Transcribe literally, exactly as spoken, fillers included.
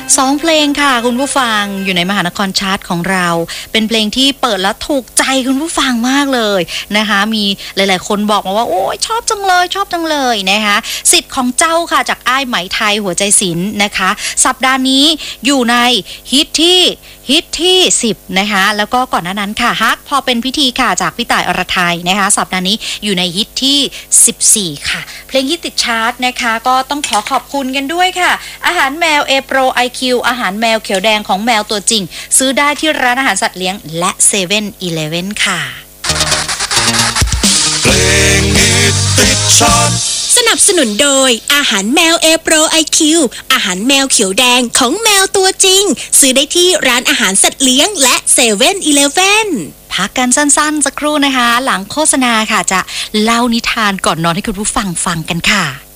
สองเพลงค่ะคุณผู้ฟังอยู่ในมหานครชาร์ตของเราเป็นเพลงที่เปิดแล้วถูกใจคุณผู้ฟังมากเลยนะคะมีหลายๆคนบอกมาว่าโอ้ยชอบจังเลยชอบจังเลยนะคะสิทธิ์ของเจ้าค่ะจากอ้ายไหมไทยหัวใจศิลป์นะคะสัปดาห์นี้อยู่ในฮิตที่ฮิตที่สิบนะคะแล้วก็ก่อนหน้านั้นค่ะฮักพอเป็นพิธีค่ะจากพี่ต่ายอรไทยนะคะสัปดาห์นี้อยู่ในฮิตที่สิบสี่ค่ะเพลงฮิตติดชาร์ตนะคะก็ต้องขอขอบคุณกันด้วยค่ะอาหารแมว A Pro ไอ คิว อาหารแมวเขียวแดงของแมวตัวจริงซื้อได้ที่ร้านอาหารสัตว์เลี้ยงและ เซเว่น อีเลฟเว่น ค่ะเพลงฮิตติดชาร์ตสนับสนุนโดยอาหารแมว A Pro ไอ คิว อาหารแมวเขียวแดงของแมวตัวจริงซื้อได้ที่ร้านอาหารสัตว์เลี้ยงและ เซเว่น อีเลฟเว่นพักกันสั้นๆสักครู่นะคะหลังโฆษณาค่ะจะเล่านิทานก่อนนอนให้คุณผู้ฟังฟังกันค่ะ